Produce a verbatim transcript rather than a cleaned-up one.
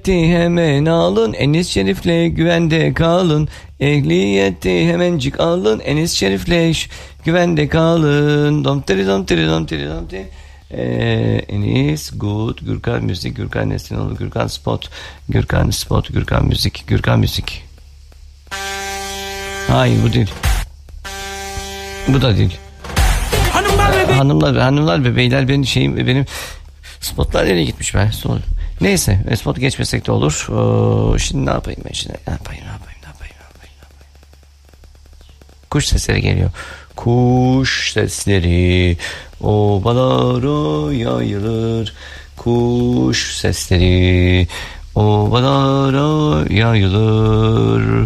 Hemen alın Enis Şerif'le güvende kalın. Ehliyeti hemencik alın Enis Şerif'le ş- güvende kalın. Dom tiri dom tiri dom tiri dom tiri. Ee, Enis Good, Gürkan Müzik, Gürkan Nesinoğlu, Gürkan Spot, Gürkan Spot, Gürkan Müzik, Gürkan Müzik. Hayır bu değil. Bu da değil. Hanımlar ve bey- Hanımlar, hanımlar ve beyler benim şeyim benim spotlar nereye gitmiş be? Son. Neyse spot geçmesek de olur. Ee, şimdi ne yapayım ben şimdi? Ne yapayım, ne yapayım, ne yapayım, ne yapayım, ne yapayım? Kuş sesleri geliyor. Kuş sesleri ovalara yayılır. Kuş sesleri ovalara yayılır.